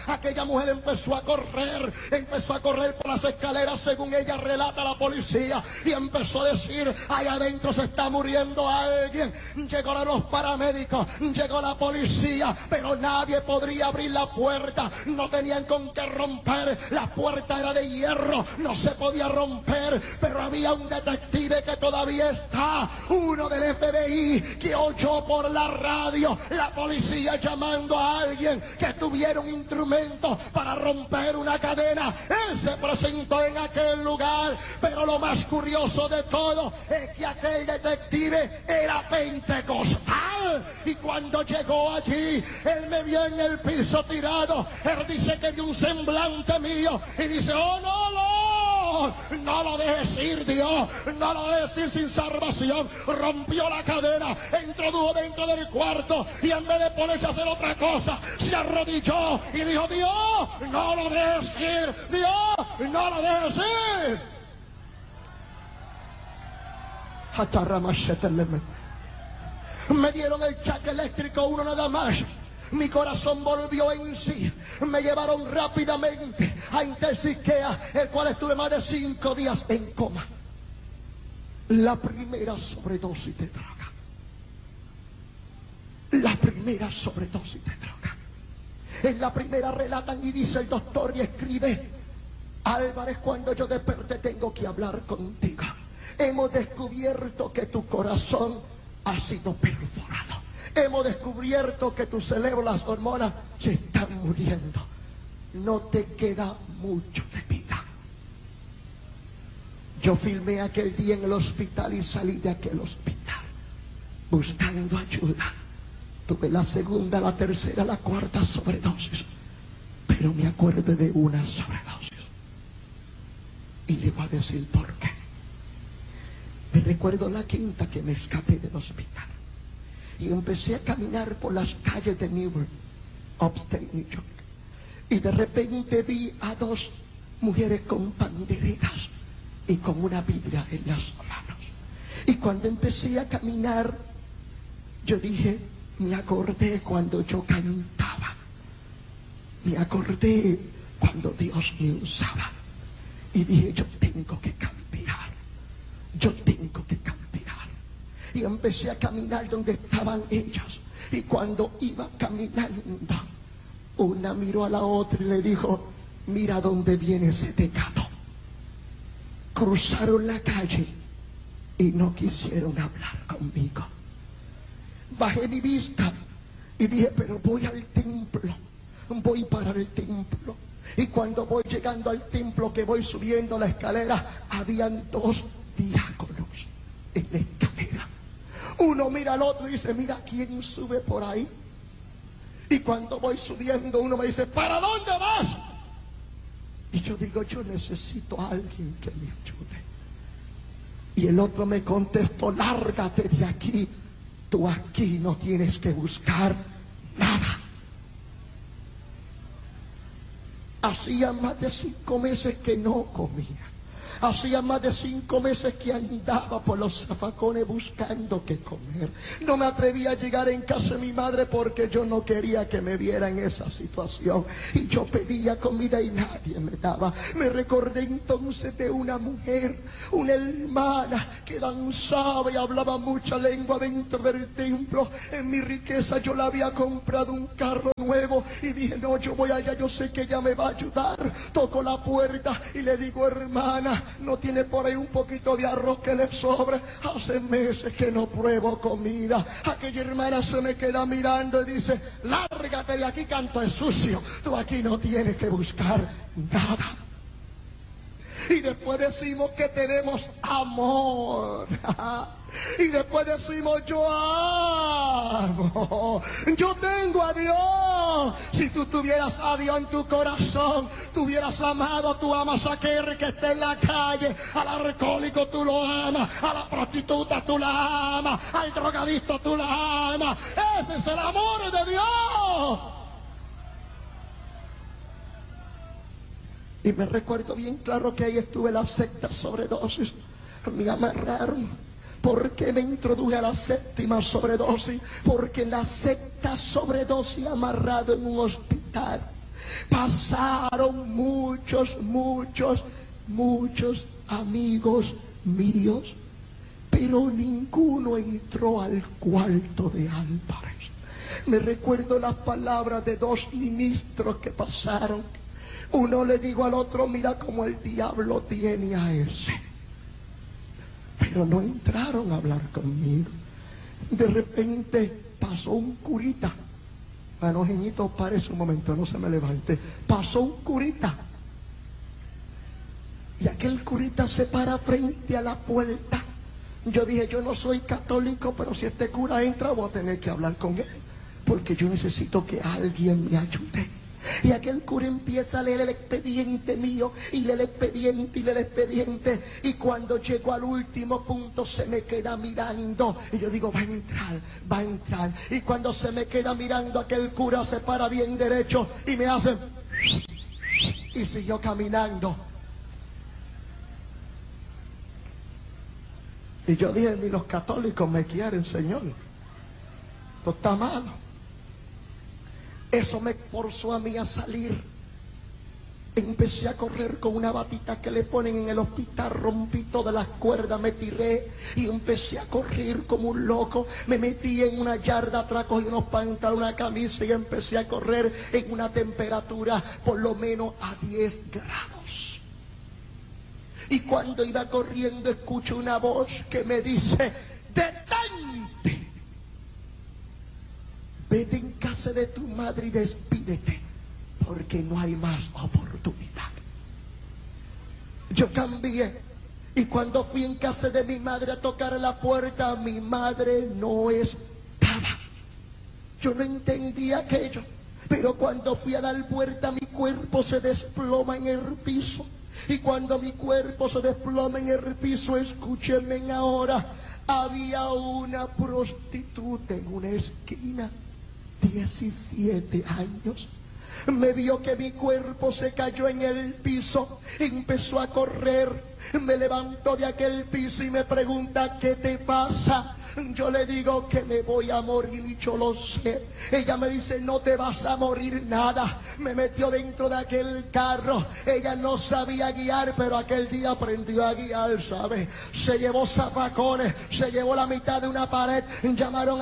aquella mujer empezó a correr por las escaleras, según ella relata la policía, y empezó a decir: ahí adentro se está muriendo alguien. Llegaron los paramédicos, llegó la policía, pero nadie podría abrir la puerta. No tenían con qué romper, la puerta era de hierro, no se podía romper. Pero había un detective que todavía está, uno del FBI, que oyó por la radio la policía llamando a alguien que tuviera un instrumento para romper una cadena. Él se presentó en aquel lugar, pero lo más curioso de todo es que aquel detective era pentecostal, y cuando llegó allí, él me vio en el piso tirado. Él dice que vio un semblante mío y dice: oh no lo dejes ir, Dios, no lo dejes ir sin salvación. Rompió la cadena, introdujo dentro del cuarto, y en vez de ponerse a hacer otra cosa, se arrodilló y dijo: Dios, no lo dejes ir, Dios, no lo dejes ir. Me dieron el chaque eléctrico, uno nada más. Mi corazón volvió en sí. Me llevaron rápidamente a Intersiquea, el cual estuve más de 5 días en coma. La primera sobredosis de droga. La primera sobredosis de droga. En la primera relatan y dice el doctor y escribe: Álvarez, cuando yo desperté tengo que hablar contigo. Hemos descubierto que tu corazón ha sido perforado. Hemos descubierto que tu cerebro, las hormonas se están muriendo. No te queda mucho de vida. Yo filmé aquel día en el hospital y salí de aquel hospital buscando ayuda. Tuve la segunda, la tercera, la cuarta sobredosis, pero me acuerdo de una sobredosis. Y le voy a decir por qué. Me recuerdo la quinta que me escapé del hospital. Y empecé a caminar por las calles de Newark, upstate New York. Y de repente vi a 2 mujeres con panderetas y con una Biblia en las manos. Y cuando empecé a caminar, yo dije, me acordé cuando yo cantaba. Me acordé cuando Dios me usaba. Y dije, yo tengo que cambiar. Yo tengo que cambiar. Y empecé a caminar donde estaban ellas. Y cuando iba caminando, una miró a la otra y le dijo: mira dónde viene ese pecado. Cruzaron la calle y no quisieron hablar conmigo. Bajé mi vista y dije, pero voy al templo, voy para el templo. Y cuando voy llegando al templo, que voy subiendo la escalera, habían 2 diáconos en la escalera. Uno mira al otro y dice, mira quién sube por ahí. Y cuando voy subiendo, uno me dice, ¿para dónde vas? Y yo digo, yo necesito a alguien que me ayude. Y el otro me contestó, lárgate de aquí. Tú aquí no tienes que buscar nada. Hacía más de 5 meses que no comía. Hacía más de 5 meses que andaba por los zafacones buscando qué comer. No me atrevía a llegar en casa de mi madre porque yo no quería que me viera en esa situación. Y yo pedía comida y nadie me daba. Me recordé entonces de una mujer, una hermana que danzaba y hablaba mucha lengua dentro del templo. En mi riqueza yo le había comprado un carro nuevo y dije, no, yo voy allá, yo sé que ella me va a ayudar. Toco la puerta y le digo, hermana, ¿no tiene por ahí un poquito de arroz que le sobre? Hace meses que no pruebo comida. Aquella hermana se me queda mirando y dice, lárgate de aquí, canto es sucio. Tú aquí no tienes que buscar nada. Y después decimos que tenemos amor. Y después decimos, yo amo, yo tengo a Dios. Si tú tuvieras a Dios en tu corazón, tú hubieras amado, tú amas a aquel que está en la calle, al alcohólico tú lo amas, a la prostituta tú la amas, al drogadicto tú la amas. Ese es el amor de Dios. Y me recuerdo bien claro que ahí estuve en la sexta sobredosis. Me amarraron. ¿Por qué me introduje a la séptima sobredosis? Porque en la sexta sobredosis, amarrado en un hospital, Pasaron muchos amigos míos, pero ninguno entró al cuarto de Álvarez. Me recuerdo las palabras de dos ministros que pasaron. Uno le dijo al otro: mira cómo el diablo tiene a ese. Pero no entraron a hablar conmigo. De repente pasó un curita. Manojeñito, párese un momento, no se me levante. Pasó un curita. Y aquel curita se para frente a la puerta. Yo dije: yo no soy católico, pero si este cura entra voy a tener que hablar con él, porque yo necesito que alguien me ayude. Y aquel cura empieza a leer el expediente mío, y lee el expediente, y lee el expediente. Y cuando llego al último punto se me queda mirando. Y yo digo: va a entrar, va a entrar. Y cuando se me queda mirando, aquel cura se para bien derecho y me hace... y siguió caminando. Y yo dije: ni los católicos me quieren, Señor. Esto está malo. Eso me forzó a mí a salir. Empecé a correr con una batita que le ponen en el hospital. Rompí todas las cuerdas, me tiré y empecé a correr como un loco. Me metí en una yarda atrás, cogí unos pantalones, una camisa y empecé a correr en una temperatura por lo menos a 10 grados. Y cuando iba corriendo escucho una voz que me dice: ¡detente! Vete en casa de tu madre y despídete, porque no hay más oportunidad. Yo cambié, y cuando fui en casa de mi madre a tocar la puerta, mi madre no estaba. Yo no entendía aquello, pero cuando fui a dar puerta, mi cuerpo se desploma en el piso. Y cuando mi cuerpo se desploma en el piso, escúchenme ahora, había una prostituta en una esquina, 17 años. Me vio que mi cuerpo se cayó en el piso, empezó a correr, me levantó de aquel piso y me pregunta: ¿qué te pasa? Yo le digo que me voy a morir y yo lo sé. Ella me dice: no te vas a morir nada. Me metió dentro de aquel carro. Ella no sabía guiar, pero aquel día aprendió a guiar, ¿sabe? Se llevó zafacones, se llevó la mitad de una pared. Llamaron